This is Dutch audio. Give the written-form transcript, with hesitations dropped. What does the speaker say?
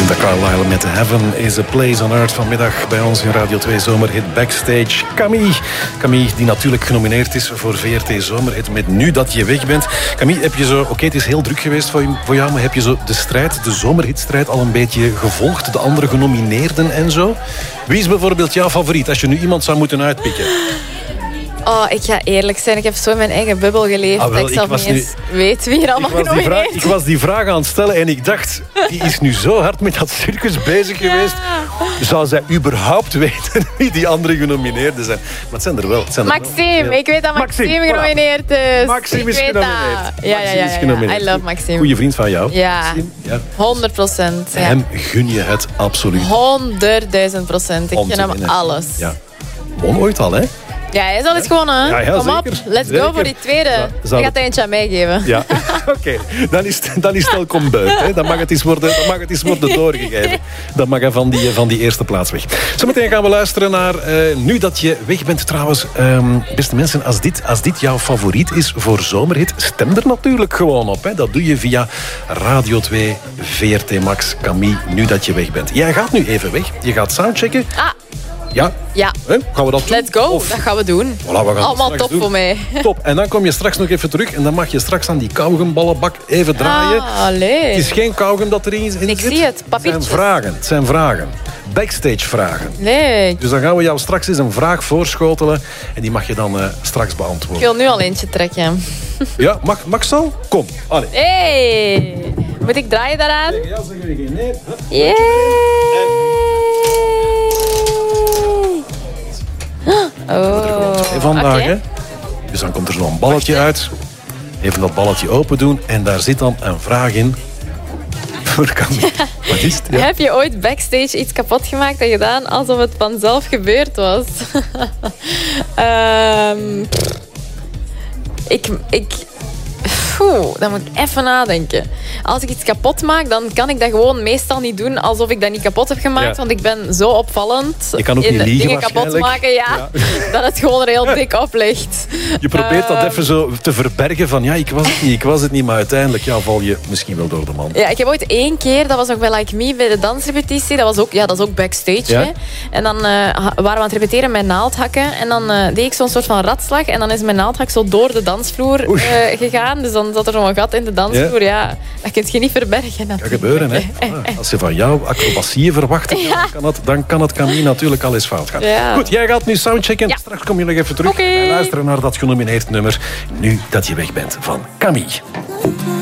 Linda Carlisle met Heaven is a Place on Earth. Vanmiddag bij ons in Radio 2 Zomerhit Backstage. Camille, die natuurlijk genomineerd is voor VRT Zomerhit met Nu dat je weg bent. Camille, heb je zo... Oké, het is heel druk geweest voor jou, maar heb je zo de zomerhitstrijd al een beetje gevolgd? De andere genomineerden en zo? Wie is bijvoorbeeld jouw favoriet als je nu iemand zou moeten uitpikken? Oh, ik ga eerlijk zijn. Ik heb zo in mijn eigen bubbel geleefd dat ik zelf niet eens weet wie er allemaal genomineerd is. Ik was die vraag aan het stellen en ik dacht, die is nu zo hard met dat circus bezig geweest. Zou zij überhaupt weten wie die andere genomineerden zijn? Maar het zijn er wel. Maxime. Ik weet dat Maxime genomineerd is. Maxime is genomineerd. I love Maxime. Goeie vriend van jou. Ja, Maxime, ja. 100%. Ja. Hem gun je het absoluut. 100.000%. Ik gun hem alles. Ja. Won ooit al, hè? Ja, hij is al eens gewonnen. Ja, kom zeker. op, let's go voor die tweede. Dan gaat hij eentje aan mij geven. Ja, oké. Dan is het welkom buiten. Dan mag het eens worden doorgegeven. Dan mag hij van die eerste plaats weg. Zometeen gaan we luisteren naar Nu dat je weg bent. Trouwens, beste mensen, als dit jouw favoriet is voor Zomerhit, stem er natuurlijk gewoon op. Hè. Dat doe je via Radio 2, VRT Max, Camille, Nu dat je weg bent. Jij gaat nu even weg. Je gaat soundchecken. Ja. Gaan we dat doen? Let's go, dat gaan we doen. Voilà, we gaan allemaal top doen. Voor mij. Top. En dan kom je straks nog even terug en dan mag je straks aan die kauwgumballenbak even draaien. Het is geen kauwgum dat erin zit. Ik zie het, papiertjes. Het zijn vragen. Backstage vragen. Leuk. Dus dan gaan we jou straks eens een vraag voorschotelen en die mag je dan straks beantwoorden. Ik wil nu al eentje trekken. Ja, mag zo? Kom. Allee. Hey. Moet ik draaien daaraan? Ja, zeggen we geen nee. Yay. Vandaag, okay. Hè? Dus dan komt er zo'n balletje uit. Even dat balletje open doen. En daar zit dan een vraag in. Voor Camille. Wat is het? Ja. Heb je ooit backstage iets kapot gemaakt en gedaan alsof het vanzelf gebeurd was? Dan moet ik even nadenken. Als ik iets kapot maak, dan kan ik dat gewoon meestal niet doen alsof ik dat niet kapot heb gemaakt. Ja. Want ik ben zo opvallend je kan ook in niet liegen, dingen kapot maken. Ja, dat het gewoon heel dik oplegt. Je probeert dat even zo te verbergen van ik was het niet, maar uiteindelijk val je misschien wel door de man. Ja, ik heb ooit 1 keer, dat was nog bij Like Me, bij de dansrepetitie. Dat is ook backstage. Ja? Hè? En dan waren we aan het repeteren met naaldhakken. En dan deed ik zo'n soort van ratslag. En dan is mijn naaldhak zo door de dansvloer gegaan. Dus dan zat er zo'n gat in de dansvloer. Ja, dat kun je niet verbergen. Dat kan gebeuren, hè. Als je van jou acrobacieën verwacht, dan kan het Camille natuurlijk al eens fout gaan. Ja. Goed, jij gaat nu soundchecken. Ja. Straks kom je nog even terug en luisteren naar dat genomineerd nummer Nu dat je weg bent van Camille.